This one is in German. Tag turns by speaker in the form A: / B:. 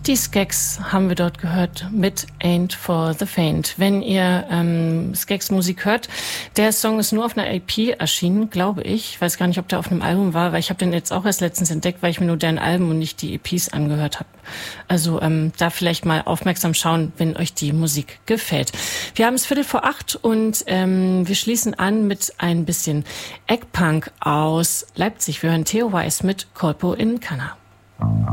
A: Die Skeks haben wir dort gehört mit Ain't for the Faint. Wenn ihr Skeks Musik hört, der Song ist nur auf einer EP erschienen, glaube ich. Ich weiß gar nicht, ob der auf einem Album war, weil ich habe den jetzt auch erst letztens entdeckt, weil ich mir nur deren Alben und nicht die EPs angehört habe. Also da vielleicht mal aufmerksam schauen, wenn euch die Musik gefällt. Wir haben es 7:45 und wir schließen an mit ein bisschen Eggpunk aus Leipzig. Wir hören Theo Weiss mit Colpo in Canna.